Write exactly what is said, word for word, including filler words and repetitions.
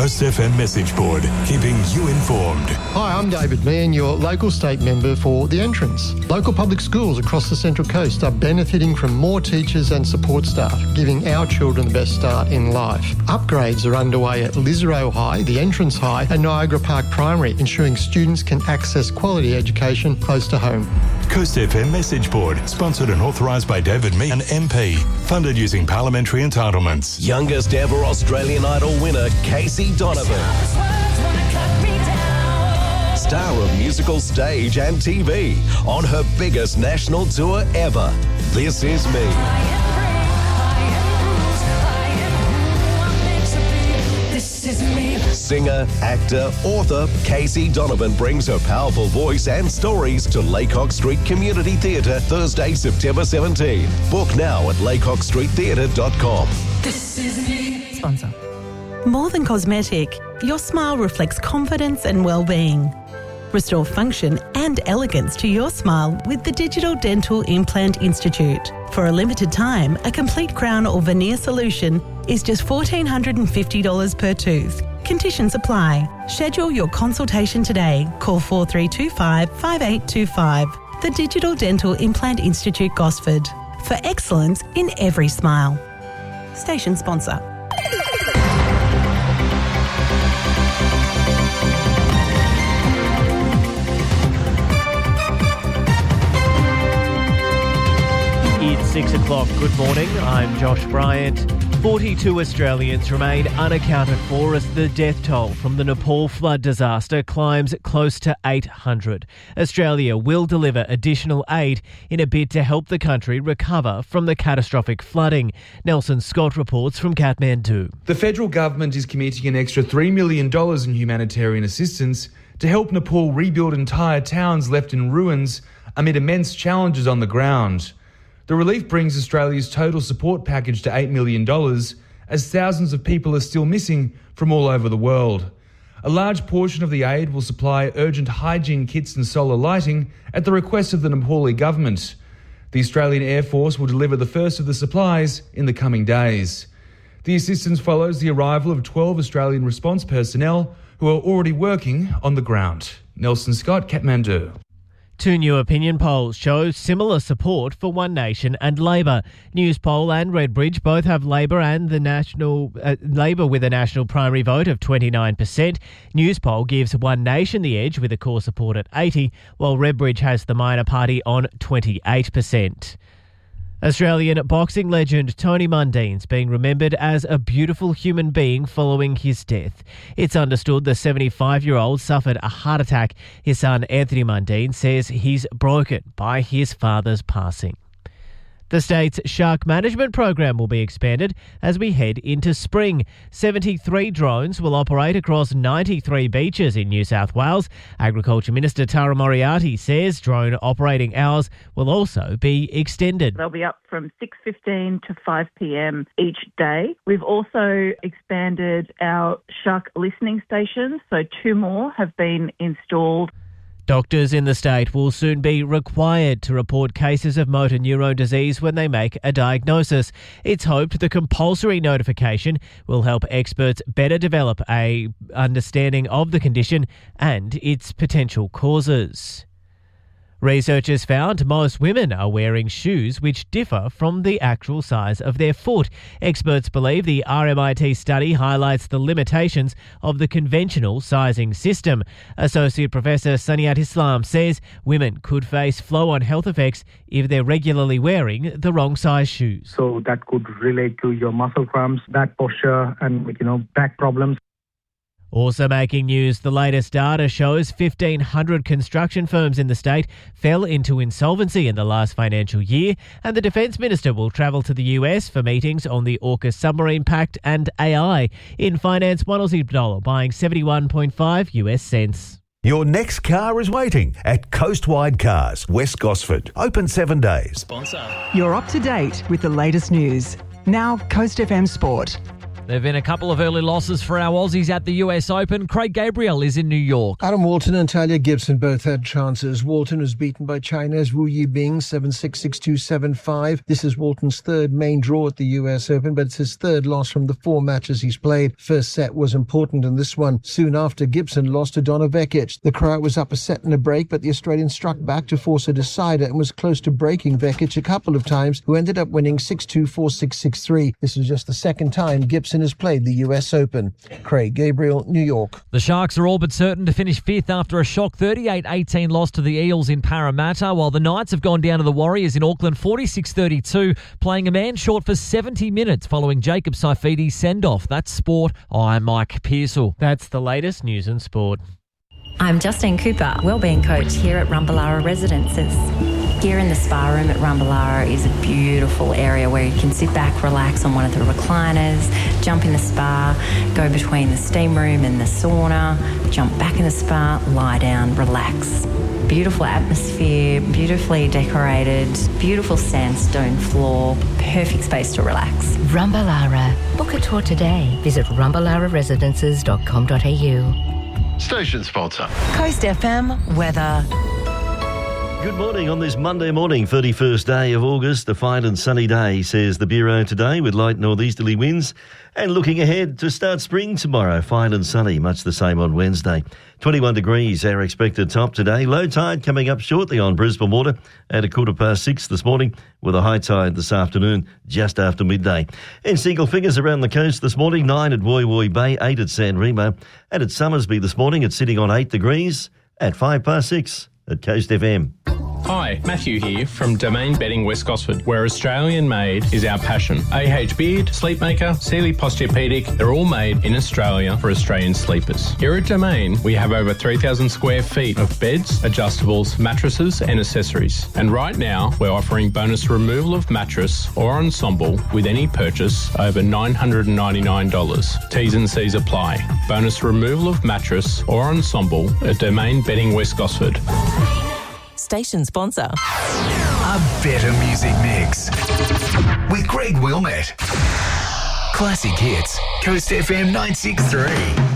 Coast F M message board, keeping you informed. Hi, I'm David Meehan, your local state member for The Entrance. Local public schools across the Central Coast are benefiting from more teachers and support staff, giving our children the best start in life. Upgrades are underway at Lisarow High, The Entrance High and Niagara Park Primary, ensuring students can access quality education close to home. Coast F M message board, sponsored and authorised by David Meehan, M P. Funded using parliamentary entitlements. Youngest ever Australian Idol winner, Casey Donovan. Star of musical stage and T V on her biggest national tour ever. This Is Me. This is me. Singer, actor, author, Casey Donovan brings her powerful voice and stories to Laycock Street Community Theatre Thursday, September seventeenth. Book now at laycock street theatre dot com. This is me. Sponsor. More than cosmetic, your smile reflects confidence and well-being. Restore function and elegance to your smile with the Digital Dental Implant Institute. For a limited time, a complete crown or veneer solution is just one thousand four hundred fifty dollars per tooth. Conditions apply. Schedule your consultation today. Call four three two five, five eight two five. The Digital Dental Implant Institute, Gosford. For excellence in every smile. Station sponsor. It's six o'clock. Good morning. I'm Josh Bryant. forty-two Australians remain unaccounted for as the death toll from the Nepal flood disaster climbs close to eight hundred. Australia will deliver additional aid in a bid to help the country recover from the catastrophic flooding. Nelson Scott reports from Kathmandu. The federal government is committing an extra three million dollars in humanitarian assistance to help Nepal rebuild entire towns left in ruins amid immense challenges on the ground. The relief brings Australia's total support package to eight million dollars, as thousands of people are still missing from all over the world. A large portion of the aid will supply urgent hygiene kits and solar lighting at the request of the Nepali government. The Australian Air Force will deliver the first of the supplies in the coming days. The assistance follows the arrival of twelve Australian response personnel who are already working on the ground. Nelson Scott, Kathmandu. Two new opinion polls show similar support for One Nation and Labor. Newspoll and Redbridge both have Labor and the national uh, Labor with a national primary vote of twenty-nine percent. Newspoll gives One Nation the edge with a core support at eighty, while Redbridge has the minor party on twenty-eight percent. Australian boxing legend Tony Mundine's being remembered as a beautiful human being following his death. It's understood the seventy-five-year-old suffered a heart attack. His son Anthony Mundine says he's broken by his father's passing. The state's shark management program will be expanded as we head into spring. seventy-three drones will operate across ninety-three beaches in New South Wales. Agriculture Minister Tara Moriarty says drone operating hours will also be extended. They'll be up from six fifteen to five p.m. each day. We've also expanded our shark listening stations, so two more have been installed. Doctors in the state will soon be required to report cases of motor neurone disease when they make a diagnosis. It's hoped the compulsory notification will help experts better develop a understanding of the condition and its potential causes. Researchers found most women are wearing shoes which differ from the actual size of their foot. Experts believe the R M I T study highlights the limitations of the conventional sizing system. Associate Professor Saniat Islam says women could face flow-on health effects if they're regularly wearing the wrong size shoes. So that could relate to your muscle cramps, back posture and, you know, back problems. Also making news, the latest data shows fifteen hundred construction firms in the state fell into insolvency in the last financial year, and the Defence Minister will travel to the U S for meetings on the AUKUS submarine pact and A I. In finance, one Aussie dollar buying seventy-one point five U S cents. Your next car is waiting at Coastwide Cars, West Gosford. Open seven days. Sponsor. You're up to date with the latest news. Now, Coast F M Sport. There have been a couple of early losses for our Aussies at the U S Open. Craig Gabriel is in New York. Adam Walton and Talia Gibson both had chances. Walton was beaten by China's Wu Yibing seven six, six two, seven five. This is Walton's third main draw at the U S Open, but it's his third loss from the four matches he's played. First set was important in this one. Soon after, Gibson lost to Donna Vekic. The Croat was up a set and a break, but the Australian struck back to force a decider and was close to breaking Vekic a couple of times, who ended up winning six two, four six, six three. This was just the second time Gibson has played the U S Open. Craig Gabriel, New York. The Sharks are all but certain to finish fifth after a shock thirty-eight eighteen loss to the Eels in Parramatta, while the Knights have gone down to the Warriors in Auckland forty-six thirty-two, playing a man short for seventy minutes following Jacob Saifidi's send-off. That's sport. I'm Mike Pearsall. That's the latest news and sport. I'm Justine Cooper, wellbeing coach here at Rumballara Residences. Here in the spa room at Rumballara is a beautiful area where you can sit back, relax on one of the recliners, jump in the spa, go between the steam room and the sauna, jump back in the spa, lie down, relax. Beautiful atmosphere, beautifully decorated, beautiful sandstone floor, perfect space to relax. Rumballara. Book a tour today. Visit rumballara residences dot com dot a u. Station sponsor. Coast F M weather. Good morning on this Monday morning, thirty-first day of August. A fine and sunny day, says the Bureau today, with light northeasterly winds. And looking ahead to start spring tomorrow, fine and sunny, much the same on Wednesday. twenty-one degrees, our expected top today. Low tide coming up shortly on Brisbane Water at a quarter past six this morning, with a high tide this afternoon just after midday. And single figures around the coast this morning, nine at Woy Woy Bay, eight at San Remo. And at Summersby this morning, it's sitting on eight degrees at five past six at Coast F M. Hi, Matthew here from Domain Bedding West Gosford, where Australian made is our passion. A H Beard, Sleepmaker, Sealy Posturepedic, they're all made in Australia for Australian sleepers. Here at Domain, we have over three thousand square feet of beds, adjustables, mattresses and accessories. And right now, we're offering bonus removal of mattress or ensemble with any purchase over nine hundred ninety-nine dollars. T's and C's apply. Bonus removal of mattress or ensemble at Domain Bedding West Gosford. Station sponsor. A better music mix with Greg Wilmette. Classic hits. Coast F M nine six three.